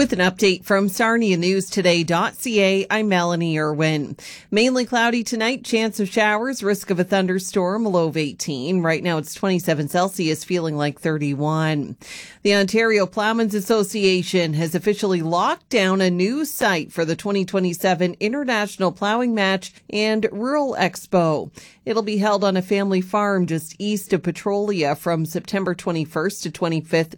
With an update from SarniaNewsToday.ca, I'm Melanie Irwin. Mainly cloudy tonight, chance of showers, risk of a thunderstorm, low of 18. Right now it's 27 Celsius, feeling like 31. The Ontario Plowmen's Association has officially locked down a new site for the 2027 International Plowing Match and Rural Expo. It'll be held on a family farm just east of Petrolia from September 21st to 25th,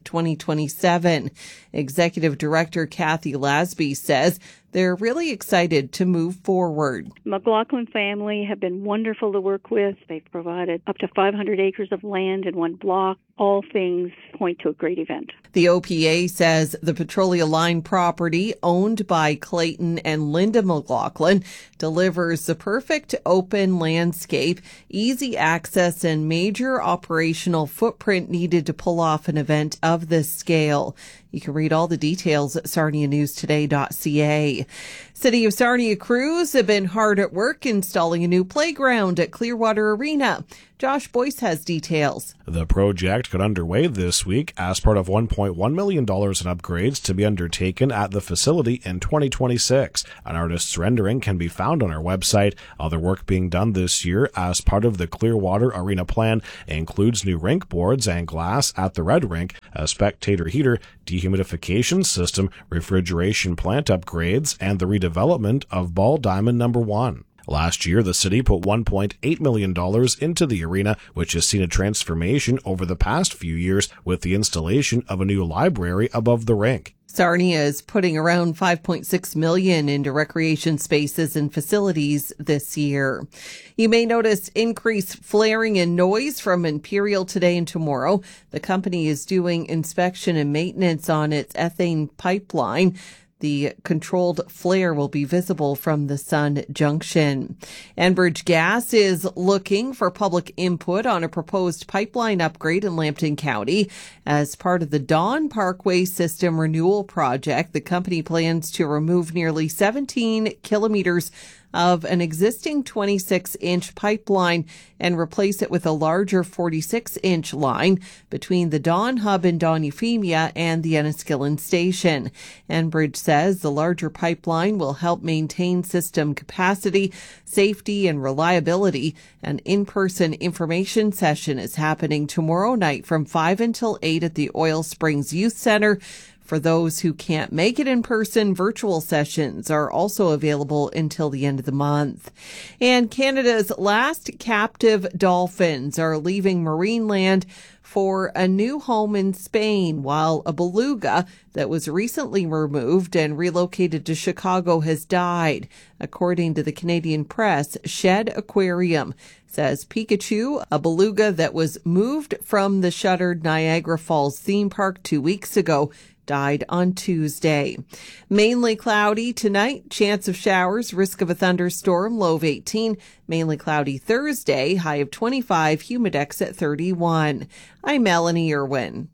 2027. Executive Director Kathy Lasby says they're really excited to move forward. McLaughlin family have been wonderful to work with. They've provided up to 500 acres of land in one block. All things point to a great event. The OPA says the Petrolia Line property, owned by Clayton and Linda McLaughlin, delivers the perfect open landscape, easy access, and major operational footprint needed to pull off an event of this scale. You can read all the details at SarniaNewsToday.ca. City of Sarnia crews have been hard at work installing a new playground at Clearwater Arena. Josh Boyce has details. The project got underway this week as part of $1.1 million in upgrades to be undertaken at the facility in 2026. An artist's rendering can be found on our website. Other work being done this year as part of the Clearwater Arena plan includes new rink boards and glass at the Red Rink, a spectator heater, dehumidification system, refrigeration plant upgrades, and the redevelopment of Ball Diamond No. 1. Last year, the city put $1.8 million into the arena, which has seen a transformation over the past few years with the installation of a new library above the rink. Sarnia is putting around $5.6 million into recreation spaces and facilities this year. You may notice increased flaring and noise from Imperial today and tomorrow. The company is doing inspection and maintenance on its ethane pipeline. The controlled flare will be visible from the Sun Junction. Enbridge Gas is looking for public input on a proposed pipeline upgrade in Lambton County. As part of the Dawn Parkway System Renewal Project, the company plans to remove nearly 17 kilometers of an existing 26-inch pipeline and replace it with a larger 46-inch line between the Dawn Hub in Don Euphemia and the Enniskillen Station. Enbridge says the larger pipeline will help maintain system capacity, safety, and reliability. An in-person information session is happening tomorrow night from 5 until 8 at the Oil Springs Youth Center. For those who can't make it in person, virtual sessions are also available until the end of the month. And Canada's last captive dolphins are leaving Marineland for a new home in Spain, while a beluga that was recently removed and relocated to Chicago has died. According to the Canadian press, Shed Aquarium says Pikachu, a beluga that was moved from the shuttered Niagara Falls theme park 2 weeks ago, died on Tuesday. Mainly cloudy tonight, chance of showers, risk of a thunderstorm, low of 18. Mainly cloudy Thursday, high of 25, humidex at 31. I'm Melanie Irwin.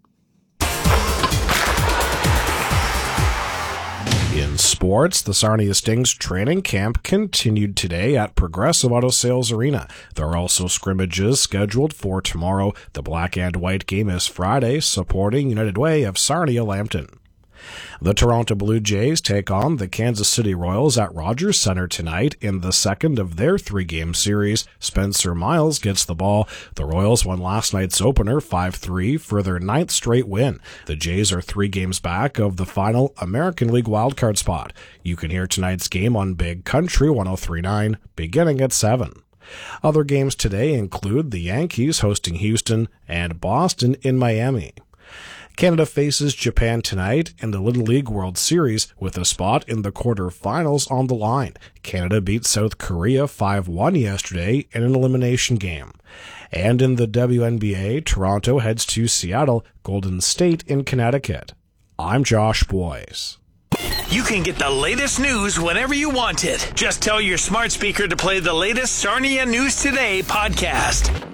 In sports, the Sarnia Stings training camp continued today at Progressive Auto Sales Arena. There are also scrimmages scheduled for tomorrow. The black and white game is Friday, supporting United Way of Sarnia-Lambton. The Toronto Blue Jays take on the Kansas City Royals at Rogers Centre tonight in the second of their three-game series. Spencer Miles gets the ball. The Royals won last night's opener 5-3 for their ninth straight win. The Jays are 3 games back of the final American League wildcard spot. You can hear tonight's game on Big Country 103.9 beginning at 7. Other games today include the Yankees hosting Houston and Boston in Miami. Canada faces Japan tonight in the Little League World Series with a spot in the quarterfinals on the line. Canada beat South Korea 5-1 yesterday in an elimination game. And in the WNBA, Toronto heads to Seattle, Golden State in Connecticut. I'm Josh Boyce. You can get the latest news whenever you want it. Just tell your smart speaker to play the latest Sarnia News Today podcast.